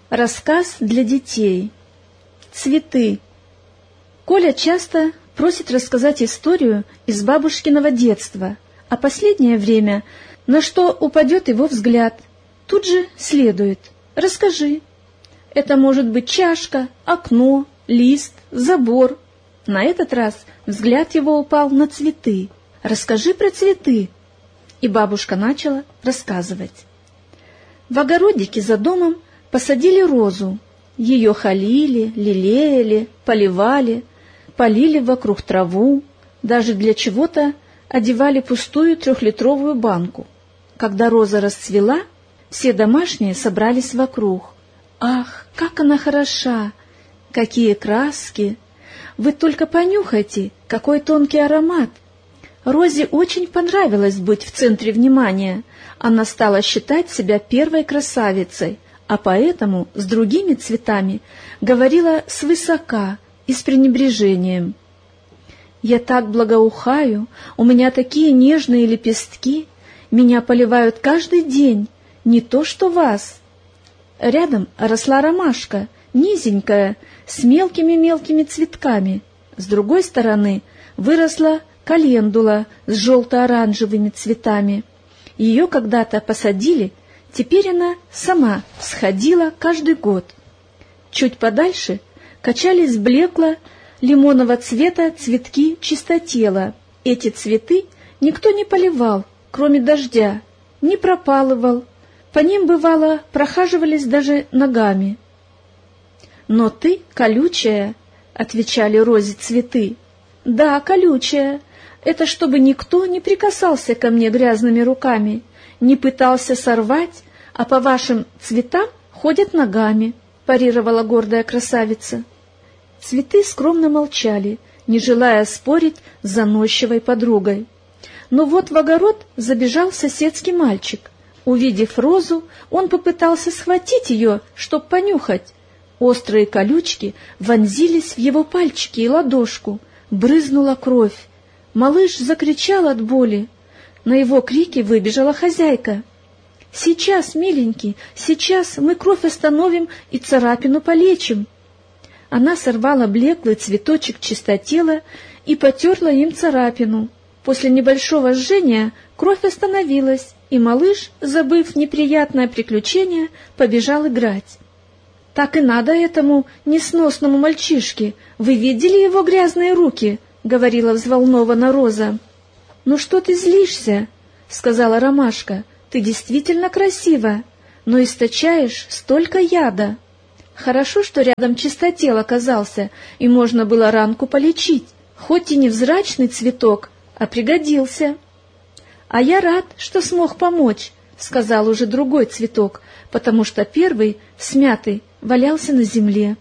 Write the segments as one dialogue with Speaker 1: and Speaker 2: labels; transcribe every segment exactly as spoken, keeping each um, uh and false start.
Speaker 1: Рассказ для детей. Цветы. Коля часто просит рассказать историю из бабушкиного детства, а последнее время, на что упадет его взгляд, тут же следует: «Расскажи». Это может быть чашка, окно, лист, забор. На этот раз взгляд его упал на цветы. «Расскажи про цветы». И бабушка начала рассказывать. В огородике за домом посадили розу. Ее халили, лелеяли, поливали, полили вокруг траву, даже для чего-то одевали пустую трехлитровую банку. Когда роза расцвела, все домашние собрались вокруг. «Ах, как она хороша! Какие краски! Вы только понюхайте, какой тонкий аромат!» Розе очень понравилось быть в центре внимания. Она стала считать себя первой красавицей, а поэтому с другими цветами говорила свысока и с пренебрежением. «Я так благоухаю, у меня такие нежные лепестки, меня поливают каждый день, не то что вас». Рядом росла ромашка, низенькая, с мелкими-мелкими цветками. С другой стороны выросла календула с желто-оранжевыми цветами. Ее когда-то посадили, теперь она сама всходила каждый год. Чуть подальше качались блекло-лимонного цвета цветки чистотела. Эти цветы никто не поливал, кроме дождя, не пропалывал, по ним, бывало, прохаживались даже ногами. «Но ты колючая», — отвечали розе цветы. «Да, колючая. Это чтобы никто не прикасался ко мне грязными руками, не пытался сорвать, а по вашим цветам ходят ногами», — парировала гордая красавица. Цветы скромно молчали, не желая спорить с заносчивой подругой. Но вот в огород забежал соседский мальчик. Увидев розу, он попытался схватить ее, чтоб понюхать. Острые колючки вонзились в его пальчики и ладошку, брызнула кровь. Малыш закричал от боли. На его крики выбежала хозяйка. «Сейчас, миленький, сейчас мы кровь остановим и царапину полечим». Она сорвала блеклый цветочек чистотела и потерла им царапину. После небольшого жжения кровь остановилась, и малыш, забыв неприятное приключение, побежал играть. «Так и надо этому несносному мальчишке. Вы видели его грязные руки?» — говорила взволнованно Роза. «Ну что ты злишься?» — сказала Ромашка. «Ты действительно красива, но источаешь столько яда. Хорошо, что рядом чистотел оказался, и можно было ранку полечить, хоть и невзрачный цветок, а пригодился». «А я рад, что смог помочь», — сказал уже другой цветок, потому что первый, смятый, валялся на земле.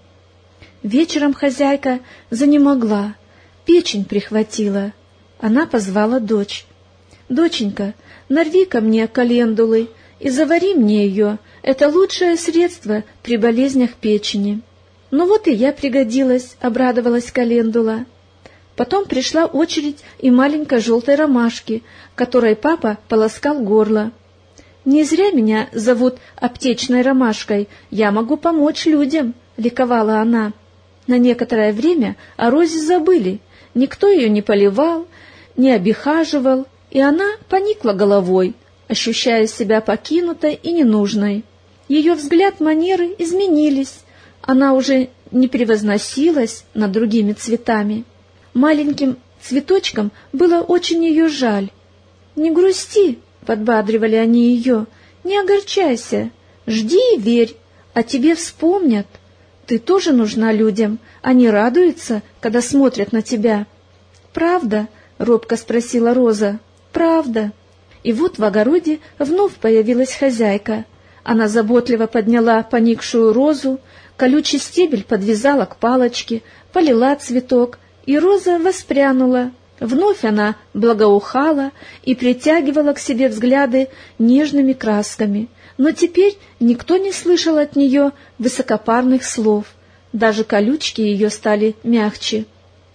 Speaker 1: Вечером хозяйка занемогла, печень прихватила. Она позвала дочь. «Доченька, нарви ко мне календулы и завари мне ее, это лучшее средство при болезнях печени». «Ну вот и я пригодилась», — обрадовалась календула. Потом пришла очередь и маленькой желтой ромашки, которой папа полоскал горло. «Не зря меня зовут аптечной ромашкой, я могу помочь людям», — ликовала она. На некоторое время о розе забыли, никто ее не поливал, не обихаживал, и она поникла головой, ощущая себя покинутой и ненужной. Ее взгляд, манеры изменились, она уже не превозносилась над другими цветами. Маленьким цветочкам было очень ее жаль. «Не грусти», — подбадривали они ее, — «не огорчайся, жди и верь, а тебе вспомнят. Ты тоже нужна людям, они радуются, когда смотрят на тебя». «Правда?» — робко спросила Роза. «Правда». И вот в огороде вновь появилась хозяйка. Она заботливо подняла поникшую розу, колючий стебель подвязала к палочке, полила цветок, и роза воспрянула. Вновь она благоухала и притягивала к себе взгляды нежными красками. Но теперь никто не слышал от нее высокопарных слов. Даже колючки ее стали мягче.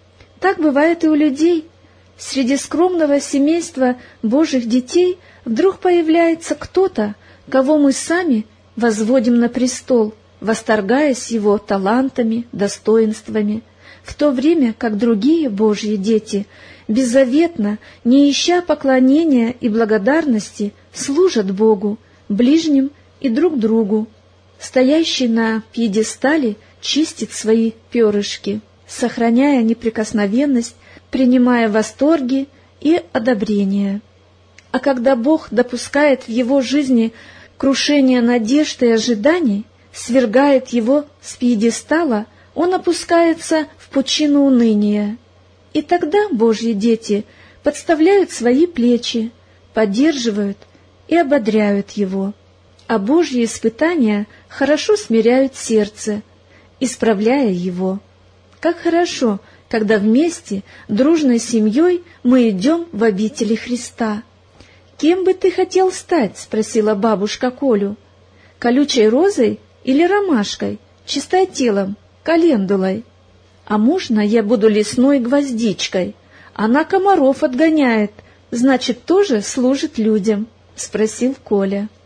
Speaker 1: Так бывает и у людей. Среди скромного семейства Божьих детей вдруг появляется кто-то, кого мы сами возводим на престол, восторгаясь его талантами, достоинствами, в то время как другие Божьи дети беззаветно, не ища поклонения и благодарности, служат Богу, ближним и друг другу. Стоящий на пьедестале чистит свои перышки, сохраняя неприкосновенность, принимая восторги и одобрения. А когда Бог допускает в его жизни крушение надежд и ожиданий, свергает его с пьедестала, он опускается в пучину уныния. И тогда Божьи дети подставляют свои плечи, поддерживают и ободряют его. А Божьи испытания хорошо смиряют сердце, исправляя его. Как хорошо, когда вместе, дружной семьей, мы идем в обители Христа. «Кем бы ты хотел стать?» — спросила бабушка Колю. «Колючей розой или ромашкой, чистотелом, календулой? А можно я буду лесной гвоздичкой? Она комаров отгоняет, значит, тоже служит людям», — спросил Коля.